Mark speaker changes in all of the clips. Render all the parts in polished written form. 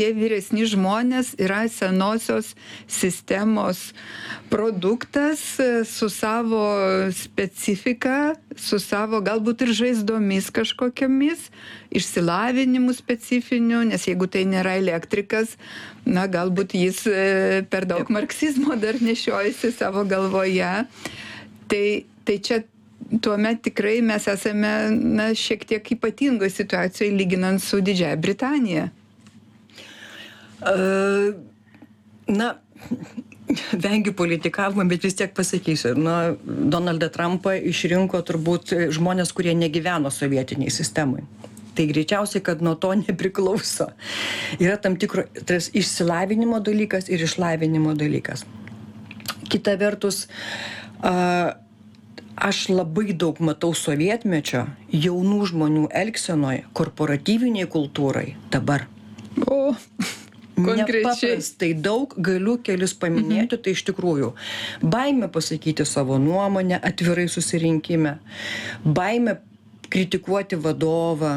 Speaker 1: Tie vyresni žmonės yra senosios sistemos produktas su savo specifika, su savo galbūt ir žaizdomis kažkokiamis, išsilavinimu specifiniu, nes jeigu tai nėra elektrikas, na galbūt jis per daug marksizmo dar nešiojasi savo galvoje. Tai čia tuomet tikrai mes esame šiek tiek ypatingoje situacijoje lyginant su Didžiąja Britanija.
Speaker 2: Vengiu politikavimą, bet vis tiek pasakysiu. Donaldą Trumpą išrinko turbūt žmonės, kurie negyveno sovietiniai sistemai. Tai greičiausiai, kad nuo to nepriklauso. Yra tam tikras išsilavinimo dalykas ir išlavinimo dalykas. Kita vertus, aš labai daug matau sovietmečio jaunų žmonių elgsenoje, korporatyviniai kultūrai dabar. Nepaprastai daug, galiu kelis paminėti, tai iš tikrųjų baimė pasakyti savo nuomonę atvirai susirinkime, baimė kritikuoti vadovą,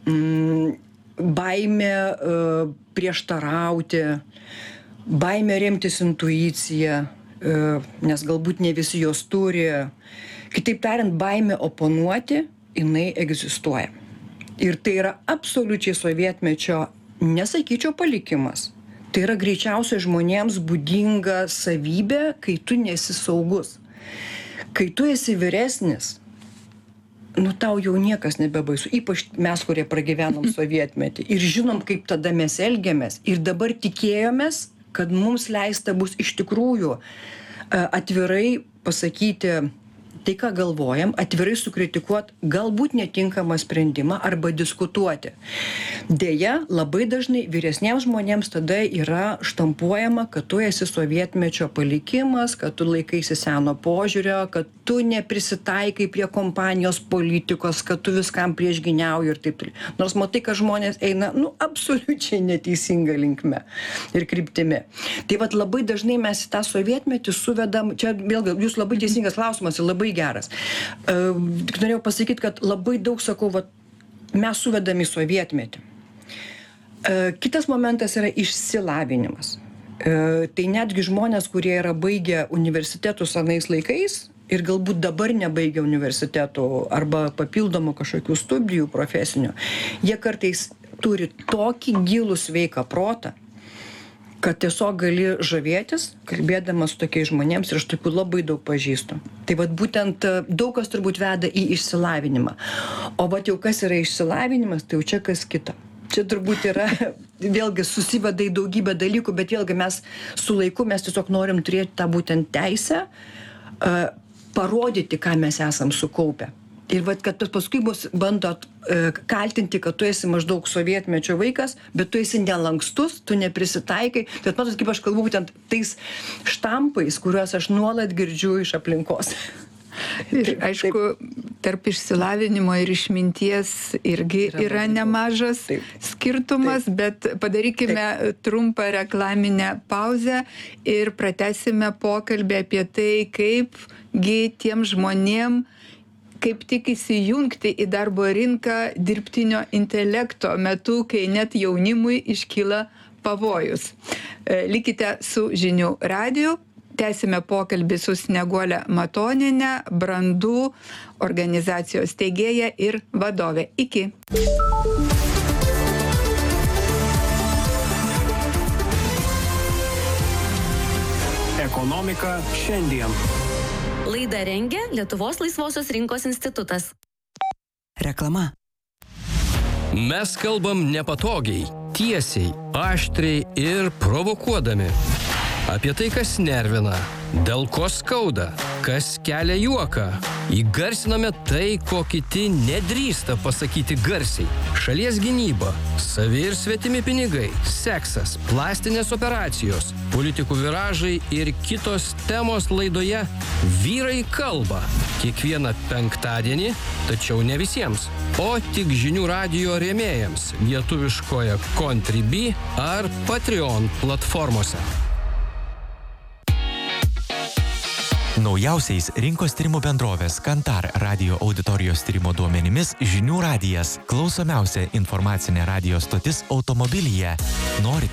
Speaker 2: baimė prieštarauti, baimė remtis intuiciją, nes galbūt ne visi jos turi. Kitaip tariant, baimė oponuoti, jinai egzistuoja. Ir tai yra absoliučiai sovietmečio, nesakyčiau, palikimas. Tai yra greičiausiai žmonėms būdinga savybė, kai tu nesi saugus. Kai tu esi vyresnis, tau jau niekas nebebaisu. Ypač mes, kurie pragyvenom sovietmetį. Ir žinom, kaip tada mes elgiamės. Ir dabar tikėjomės, kad mums leista bus iš tikrųjų atvirai pasakyti tai, ką galvojam, atvirai sukritikuoti galbūt netinkamą sprendimą arba diskutuoti. Deja, labai dažnai vyresniems žmonėms tada yra štampuojama, kad tu esi sovietmečio palikimas, kad tu laikaisi seno požiūrio, kad tu neprisitaikai prie kompanijos politikos, kad tu viskam priešgyniauji ir taip toliau. Nors matai, kad žmonės eina, absoliučiai neteisinga linkme ir kryptimi. Tai vat labai dažnai mes į tą sovietmetį suvedam, čia vėlgi, jūs labai teisingas klausimas ir labai geras. Tik norėjau pasakyti, kad labai daug, sakau, mes suvedam į sovietmetį. Kitas momentas yra išsilavinimas. Tai netgi žmonės, kurie yra baigę universitetus anais laikais ir galbūt dabar nebaigia universitetų arba papildomų kažkokių studijų profesinių, jie kartais turi tokį gilų sveiką protą, kad tiesiog gali žavėtis, kalbėdamas su tokiais žmonėms, ir aš tokių labai daug pažįstu. Tai būtent daug kas turbūt veda į išsilavinimą. O jau kas yra išsilavinimas, tai jau čia kas kita. Čia turbūt yra, vėlgi susiveda į daugybę dalykų, bet vėlgi mes su laiku mes tiesiog norim turėti tą būtent teisę, parodyti, ką mes esam sukaupę. Ir kad paskui bus bandot kaltinti, kad tu esi maždaug sovietmečio vaikas, bet tu esi nelankstus, tu neprisitaikai. Bet matot, kaip aš kalbu būtent tais štampais, kuriuos aš nuolat girdžiu iš aplinkos.
Speaker 1: Ir aišku, tarp išsilavinimo ir išminties irgi yra nemažas skirtumas, bet padarykime trumpą reklaminę pauzę ir pratęsime pokalbį apie tai, kaipgi tiem žmonėm kaip tik įsijungti į darbo rinką dirbtinio intelekto metu, kai net jaunimui iškyla pavojus. Likite su Žinių radiju. Tęsime pokalbį su Snieguole Matoniene, Brandų organizacijos steigėja ir vadovė. Iki.
Speaker 3: Ekonomika šiandien.
Speaker 4: Laidą rengia Lietuvos laisvosios rinkos institutas.
Speaker 5: Reklama.
Speaker 6: Mes kalbam nepatogiai, tiesiai, aštriai ir provokuodami. Apie tai, kas nervina, dėl ko skauda, kas kelia juoką. Įgarsiname tai, ko kiti nedrįsta pasakyti garsiai. Šalies gynyba, savi ir svetimi pinigai, seksas, plastinės operacijos, politikų viražai ir kitos temos laidoje Vyrai kalba. Kiekvieną penktadienį, tačiau ne visiems, o tik Žinių radijo rėmėjams lietuviškoje Contribui ar Patreon platformose.
Speaker 7: Naujausiais rinkos tyrimų bendrovės Kantar radijo auditorijos tyrimo duomenimis Žinių radijas klausomiausia informacinė radijo stotis automobilyje. Norite